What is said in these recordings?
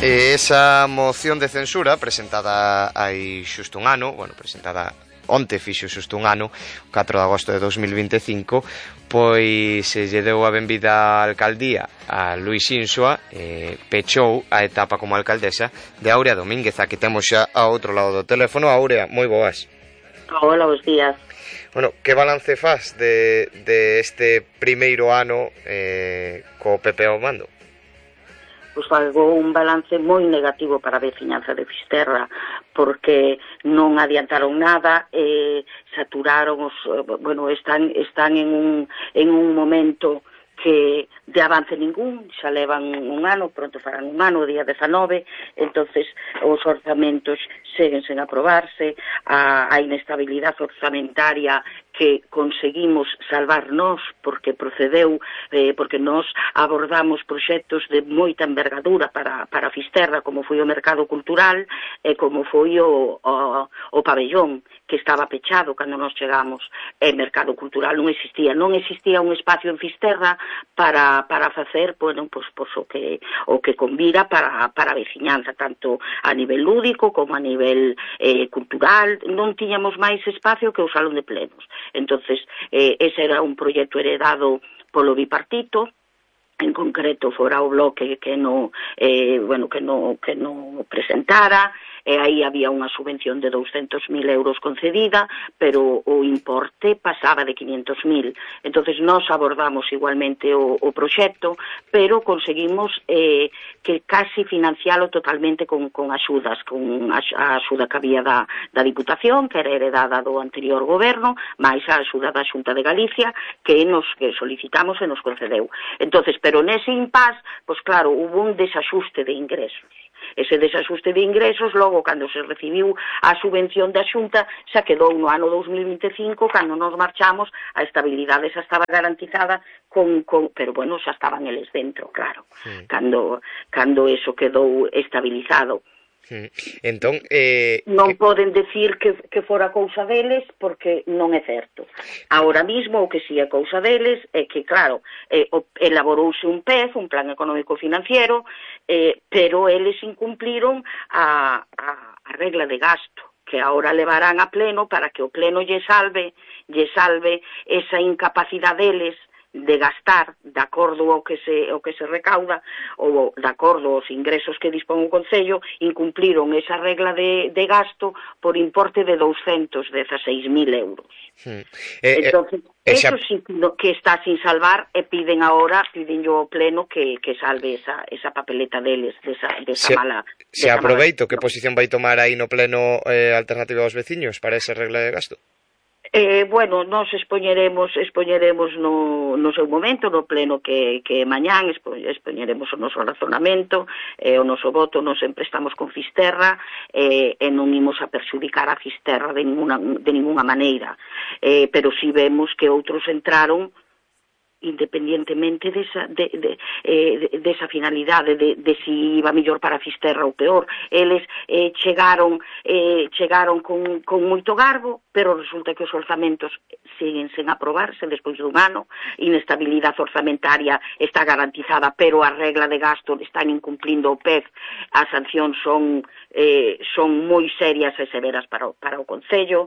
Esa moción de censura presentada hai xusto un ano, presentada onte fixo xusto un ano, 4 de agosto de 2025, pois se lle deu a benvida á alcaldía a Luís Insua, pechou a etapa como alcaldesa de Áurea Domínguez. Aquí temos xa a outro lado do teléfono. Áurea, moi boas. Hola, bons días. Que balance faz de este primeiro ano co PP ao mando? Pois fago un balance moi negativo para a veciñanza de Fisterra, porque non adiantaron nada, saturaron están en un momento que de avance ningún, xa levan un ano, pronto farán un ano, día 19, entonces os orzamentos seguen sen aprobarse, a inestabilidade orzamentaria que conseguimos salvarnos porque procedeu, porque nos abordamos proxectos de moita envergadura para Fisterra, como foi o mercado cultural e como foi o pabellón, que estaba pechado cando nos chegamos. E mercado cultural non existía un espacio en Fisterra para facer, pois o que convira para a veciñanza, tanto a nivel lúdico como a nivel cultural. Non tiñamos máis espacio que o salón de plenos. Entonces, ese era un proxecto heredado polo bipartito, en concreto fora o Bloque que non presentara, e aí había unha subvención de 200.000 euros concedida, pero o importe pasaba de 500.000. Entonces nós abordamos igualmente o proxecto, pero conseguimos que casi financialo totalmente con axudas, con a axuda que había da Diputación, que era heredada do anterior goberno, máis a axuda da Xunta de Galicia, que solicitamos e nos concedeu. Entonces, pero nese impas, pois claro, hubo un desaxuste de ingresos. Ese desaxuste de ingresos, logo, cando se recibiu a subvención da Xunta, xa quedou no ano 2025, cando nos marchamos, a estabilidade xa estaba garantizada, pero xa estaban eles dentro, claro, cando eso quedou estabilizado. Entón, non poden decir que fora cousa deles, porque non é certo. Ahora mismo o que si é cousa deles é que, claro, elaborouse un PEF, un plan económico financiero, pero eles incumpliron a regla de gasto, que ahora levarán a pleno para que o pleno lle salve esa incapacidade deles de gastar de acordo ao que se recauda, ou de acordo aos ingresos que dispón o Concello, incumpliron esa regla de gasto por importe de 216.000 euros. Entonces, eso sí que está sin salvar, e piden ao pleno que salve esa papeleta deles, desa mala... Se aproveito, que posición vai tomar aí no pleno Alternativa aos Veciños para esa regla de gasto? Nos expoñeremos no seu momento, no pleno que mañán, expoñeremos o noso razonamento, o noso voto. Nos sempre estamos con Fisterra, e non imos a perxudicar a Fisterra de ninguna maneira, pero si vemos que outros entraron independientemente desa finalidade, de si iba mellor para Fisterra ou peor. Eles chegaron con moito garbo, pero resulta que os orzamentos siguen sen aprobarse despois dun ano, inestabilidade orzamentaria está garantizada, pero a regla de gasto están incumplindo o PEF, as sancións son moi serias e severas para o Concello.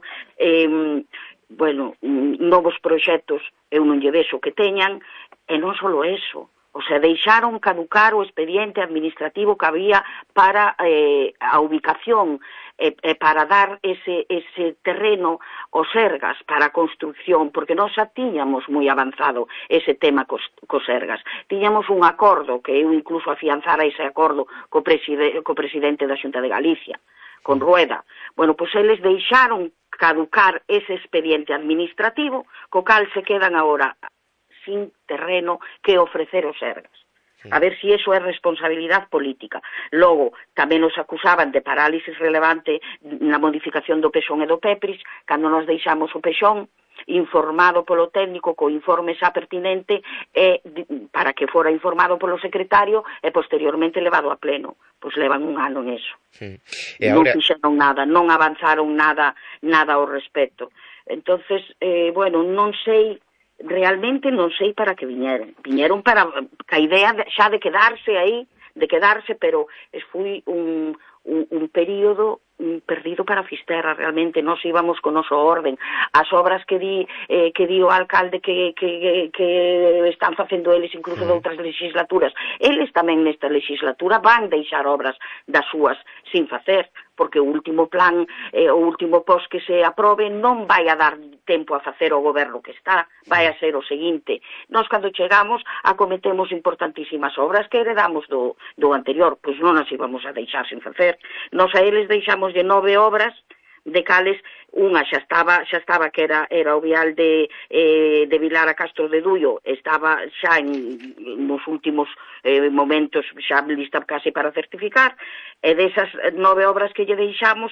Novos proxectos eu non lle vexo que teñan, e non só eso, deixaron caducar o expediente administrativo que había para a ubicación, para dar ese terreno aos Sergas para a construcción, porque nós xa tiñamos moi avanzado ese tema cos Sergas. Tiñamos un acordo, que eu incluso afianzara ese acordo co presidente da Xunta de Galicia, con Rueda. Pois eles deixaron caducar ese expediente administrativo, co cal se quedan agora sin terreno que ofrecer os Sergas. A ver si eso é responsabilidade política. Logo, tamén nos acusaban de parálisis relevante na modificación do Pexón e do Pepris, cando nos deixamos o Pexón informado polo técnico, co informe xa pertinente, para que fora informado polo secretario e posteriormente levado a pleno. Pois levan un ano neso. Non fixeron nada, non avanzaron nada ao respecto. Entonces, non sei, realmente non sei para que viñeron. Viñeron para a idea xa de quedarse aí quedarse, pero foi un período perdido para Fisterra, realmente. Nós íbamos con noso orden. As obras que di o alcalde que están facendo eles incluso de outras legislaturas, eles tamén nesta legislatura van deixar obras das súas sin facer, porque o último plan, o último post que se aprobe non vai a dar tempo a facer o goberno que está, vai a ser o seguinte. Nós cando chegamos acometemos importantísimas obras que heredamos do anterior, pois non as íbamos a deixar sin facer. Nós a eles deixamos de 9 obras, de cales unha xa estaba que era o vial de Vilar a Castro de Duio, estaba xa nos últimos momentos xa lista case para certificar, e desas 9 obras que lle deixamos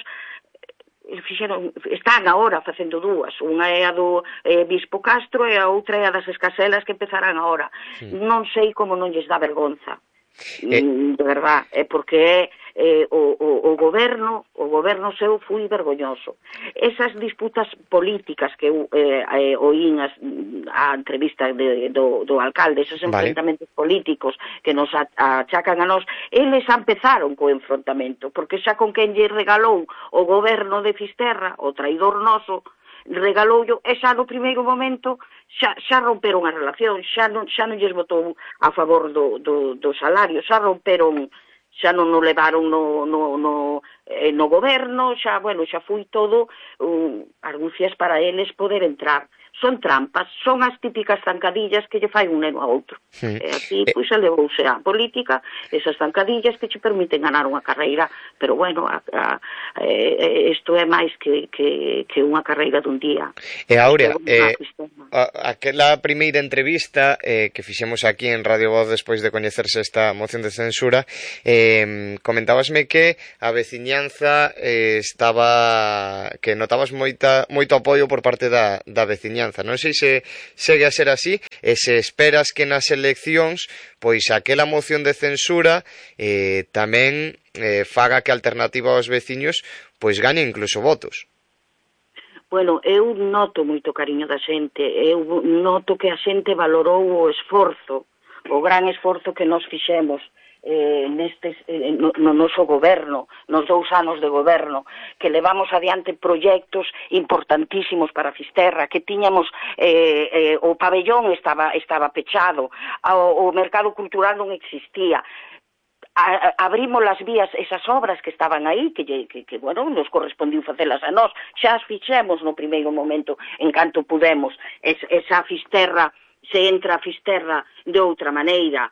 están agora facendo dúas, unha é a do Bispo Castro e a outra é a das Escaselas que empezarán agora. Non sei como non lles dá vergonza, de verdad, porque o goberno seu foi vergoñoso. Esas disputas políticas que oín a entrevista do alcalde, esos enfrentamentos políticos que nos achacan a nós, eles empezaron co enfrontamento, porque xa con quen lle regalou o goberno de Fisterra, o traidor noso, regaloulo, e xa no primeiro momento xa romperon a relación, xa non lles votou a favor do salario, xa romperon, xa non o levaron no goberno, xa foi todo argucias para eles poder entrar. Son trampas, son as típicas zancadillas que lle fai un neno a outro. E aquí, pois, elevouse a política, esas zancadillas que che permiten ganar unha carreira, pero, isto é máis que unha carreira dun día. E, Áurea, aquela primeira entrevista que fixemos aquí en Radio Voz despois de coñecerse esta moción de censura, comentábasme que a veciñanza que notabas moito apoio por parte da veciñanza. Non sei se segue a ser así, e se esperas que nas eleccións pois aquela moción de censura tamén faga que a alternativa aos veciños pois gane incluso votos. Bueno, eu noto moito cariño da xente, eu noto que a xente valorou o esforzo, o gran esforzo que nos fixemos no noso goberno, nos 2 anos de goberno, que levamos adiante proxectos importantísimos para Fisterra, que tiñamos o pabellón estaba pechado, o mercado cultural non existía, abrimos as vías, esas obras que estaban aí, que nos correspondiu facelas a nós, xa as fixemos no primeiro momento, en canto pudemos, esa Fisterra, se entra a Fisterra de outra maneira,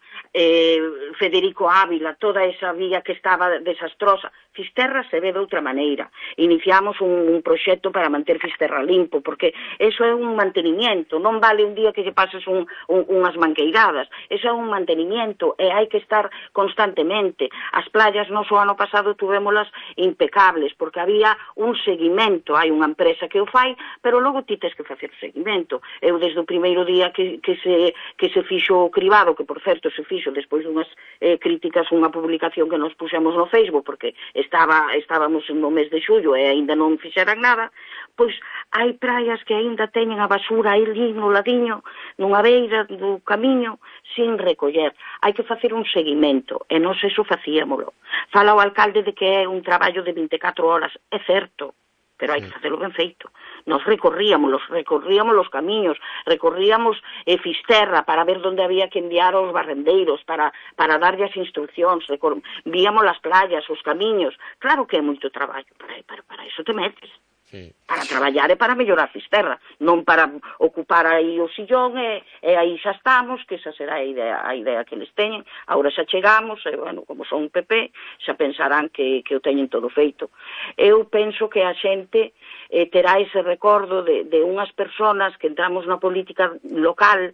Federico Ávila, toda esa vía que estaba desastrosa, Fisterra se ve de outra maneira. Iniciamos un proxecto para manter Fisterra limpo, porque eso é un mantenimiento, non vale un día que lle pases unhas manqueiradas, eso é un mantenimiento e hai que estar constantemente. As playas noso ano pasado tuvémolas impecables, porque había un seguimento, hai unha empresa que o fai, pero logo ti tes que facer seguimento. Eu desde o primeiro día que se fixo o cribado, que por certo se fixo despois dunhas críticas, unha publicación que nos puxemos no Facebook, porque estábamos no mes de xullo e aínda non fixeran nada, pois hai praias que aínda teñen a basura aí no ladiño, nunha beira do camiño, sin recoller. Hai que facer un seguimento, e nós eso facíamolo. Fala o alcalde de que é un traballo de 24 horas, é certo, pero hai que facelo ben feito. Nos recorríamos os camiños, recorríamos Fisterra para ver onde había que enviar os barrendeiros, para darlle as instruccións, víamos as playas, os camiños. Claro que é moito traballo, para iso te metes. Para traballar e para mellorar Fisterra, non para ocupar aí o sillón e aí xa estamos, que esa será a idea que eles teñen. Agora xa chegamos, e, como son PP, xa pensarán que o teñen todo feito. Eu penso que a xente terá ese recordo de unhas personas que entramos na política local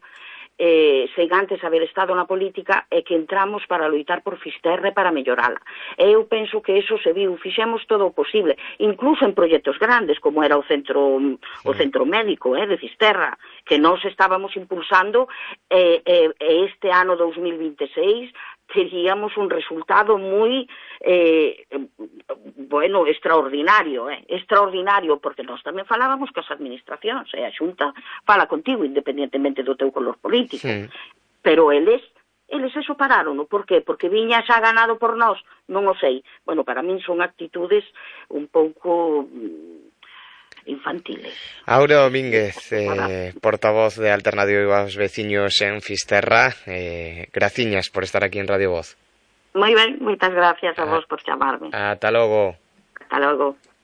sen antes haber estado na política e que entramos para loitar por Fisterra e para mellorala. Eu penso que eso se viu, fixemos todo o posible, incluso en proxectos grandes, como era o centro médico de Fisterra, que nós estábamos impulsando, este ano 2026 teríamos un resultado moi extraordinario, porque nós tamén falábamos que as administracións, e a Xunta fala contigo independentemente do teu color político, pero eles eles eso pararon, por qué? Porque viña xa ganado por nós, non o sei. Bueno, para min son actitudes un pouco infantiles. Aura Domínguez, portavoz de Alternativa aos Veciños en Fisterra, graciñas por estar aquí en Radio Voz. Moi ben, moitas gracias a vos por chamarme. Ata logo. Ata logo.